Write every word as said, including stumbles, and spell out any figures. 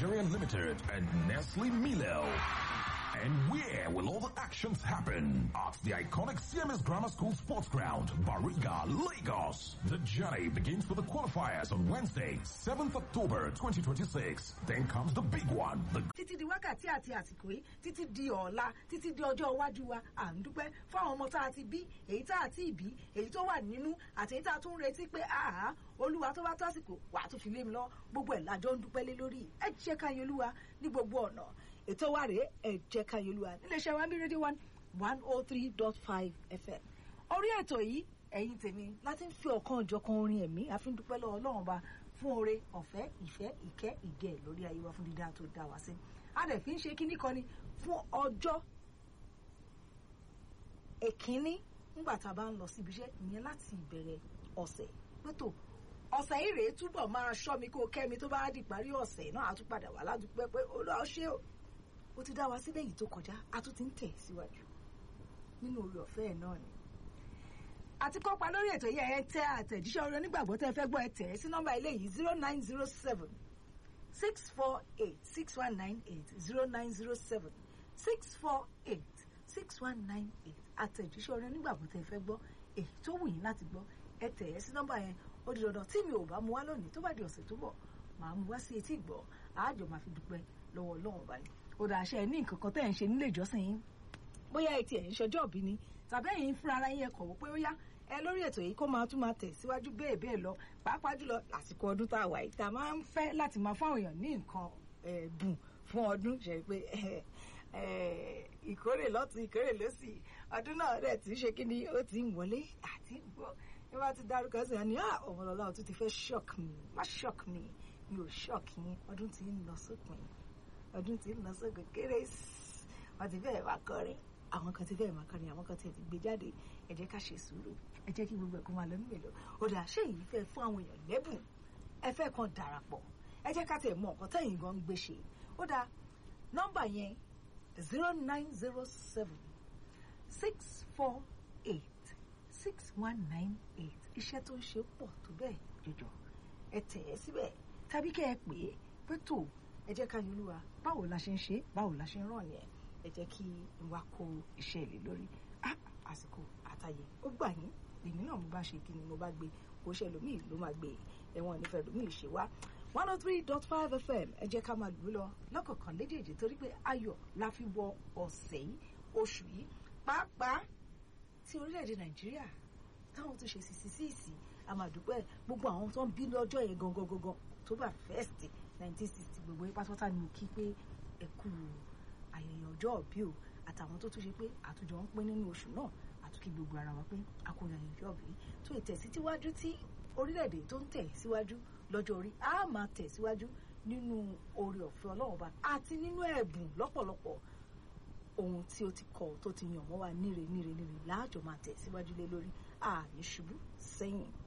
Nigeria Limited, and Nestle Milo. And where will all the actions happen? At the iconic C M S Grammar School Sports Ground, Bariga, Lagos. The journey begins with the qualifiers on Wednesday, seventh October twenty twenty-six. Then comes the big one. The títí di wákàtí àti àsìkò yìí, títí di ọ̀la, títí di ọjọ́ iwájú wa, à ń dúpẹ́ fún àwọn ọmọ tá a ti bí, èyí tá a ti bí, èyí tó wà nínú, àti èyí tá a tún retí pé àá Olúwa tó bá tó àsìkò wà á tún fi lé mi lọ. Gbogbo ẹ̀ lájọ ń dúpẹ́ lé lórí. Ẹ jẹ́ ká yin Olúwa ní gbogbo ọ̀nà. Ètò wa rèé, ẹ jẹ́ ká yin Olúwa. Níléeṣẹ́ wa bí rédíò one one oh three dot five F M. Orí ètò yìí, ẹ̀yin tèmi láti ń fi ọ̀kan ọ̀jọ̀kan orin ẹ̀mí àfi ń dúpẹ́ lọ́wọ́ Ọlọ́run ba fún oore ọ̀fẹ́ ìfẹ́ ìkẹ́ ìgẹ̀ lórí ayé wa fún dídá tó dá wa sí. A dẹ̀ fi ń ṣe kíní kan ni fún ọjọ́ èkínní nígbà tá a bá ń lọ síbi iṣẹ́ ìyẹn láti ìbẹ̀rẹ̀ ọ̀sẹ̀ pẹ́tò ọ̀sẹ̀ yìí rèé túbọ̀ máa ṣọ́ mi kó kẹ́ mi tó bá di parí ọ̀sẹ̀ náà a tún padà wá ládùúgbẹ́ pé Olúwa ṣé o ó ti dá wa sílẹ̀ yìí tó kọjá a tún ti ń tẹ̀ síwájú nínú oore ọ̀fẹ́ ẹ̀ náà ni. Àti kópa lórí ètò yìí ẹ tẹ àtẹ̀jíṣẹ́ orin onígbàgbọ́ tẹ́ fẹ́ gbọ́ ẹ tẹ̀ sí nọ́mbà ilé yìí zero nine zero seven six four eight six one nine eight zero nine zero seven six four eight six one nine eight àtẹ̀jíṣẹ́ orin onígbàgbọ́ tẹ́ fẹ́ gbọ́ èyí tó wù yín láti gbọ́ ẹ tẹ̀ ẹ sí nọ́mbà yẹn ó di dandan tí mi ò bá mu wá lónìí tó bá di ọ̀sẹ̀ tó bọ̀ màá mu wá sí etí ìgbọ́ àájọ máa fi dúpẹ́ lọ́wọ́ Ọlọ́run báyìí. Ó dà ṣe ní nǹkan kan tẹ́ ẹ̀ ń ṣe nílé ìjọsìn yín bóyá ẹ tiẹ̀ ń ṣọjọ́ òbí ni tàbí ẹ̀yin fúnra ara yín ẹ kọ̀wé pé ó yá ẹ lórí ètò yìí kó máa tún máa tẹ̀ síwájú bẹ́ẹ̀ bẹ́ẹ̀ lọ pàápàá jùlọ lásìkò ọdún tá a wà yìí tá a máa ń fẹ́ láti máa fáwọn èèyàn ní nǹkan ẹ̀bùn fún ọdún ṣe pé ìkórè lọ́tún ìkórè lósì ọdún náà rẹ̀ tí ń ṣe kí ni ó ti ń wọlé àti gbọ́ bí wọ́n ti dárúkọ sí wọn ni ọmọlọ́lá ọtún ti fẹ́ shock mi má shock mi mi ò shock yín ọdún tí ń lọ sópin ọdún tí ń lọ sókè kéré wọ́n ti fẹ́ẹ̀ wá kọrin àwọn kan ti fẹ́ẹ̀ máa kọrin àwọn kan ti ti gbé jáde ẹ jẹ́ ká ṣe sùúrù ẹ jẹ́ kí gbogbo ẹ̀kọ́ máa lọ ní mélòó ó dà ṣé èyí fẹ́ fún àwọn èèyàn lẹ́bùn ẹ fẹ́ kan darapọ̀ ẹ jẹ́ ká tẹ̀ mọ nǹkan tẹ̀yìn gan ń gbé ṣe ó dà nọ́mbà yẹn zero nine zero seven six four eight six one nine eight iṣẹ́ tó ń ṣe pọ̀ tó bẹ́ẹ̀ jọjọ ẹ tẹ̀ ẹ́ síbẹ̀ tàbí kẹ́ ẹ pè é pé tó ẹ jẹ́ ká yin Olúwa báwo la ṣe ń ṣe báwo la ṣe ń ràn yẹn ẹ jẹ́ kí n wá kó iṣẹ́ ìlú lórí àsìkò àtàyè ó gbà yín èmi náà mo bá ṣe kí ni mo bá gbé kó ṣe lómìn ló máa gbé ẹ̀wọ̀n nífẹ̀ẹ́ lómìn ṣe wá one oh three dot five F M ẹ jẹ́ ká máa lù ú lọ lọ́kọ̀ọ̀kan léjèèjì torí pé ayọ̀ la fi wọ ọ̀sẹ̀ yìí oṣù yìí pàápàá tí orílẹ̀-èdè Nàìjíríà táwọn tó ṣe sísí síìsì àmàdúpẹ́ gbogbo àwọn tó ń bí lọ́jọ́ yẹn gangan gangan October first nineteen sixty gbogbo pátátá ni mo kí pé ẹ kú ayẹyẹ ọjọ́ òbí o àtàwọn tó tún ṣe pé àtúnjọ ń pín nínú oṣù náà àtúnkí gbogbo ara wa pé a kò yàn ayẹyẹ òbí tó ìtẹ̀síwájú tí orílẹ̀-èdè tó ń tẹ̀ síwájú lọ́jọ́ orí a máa tẹ̀ síwájú nínú oore ọ̀fẹ́ Ọlọ́run bá àti nínú ẹ̀bùn lọ́pọ̀lọpọ̀ ohun tí ó ti kọ̀ tó ti yàn mọ́ wa níre níre níre láàjọ máa tẹ̀ síwájú lé lórí àní ṣubú sẹ́yìn.